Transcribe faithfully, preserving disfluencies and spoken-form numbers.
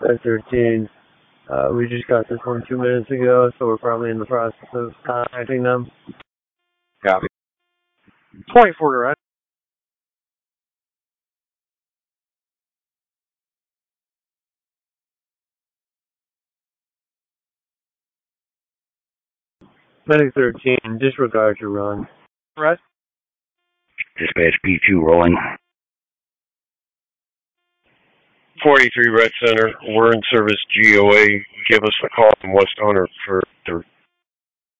Medic thirteen, uh, we just got this one two minutes ago, so we're probably in the process of contacting them. Copy. twenty-four to rest. Medic thirteen, disregard your run. Rest. Dispatch P two rolling. forty-three Red Center, we're in service G O A. Give us a call from West Hunter for the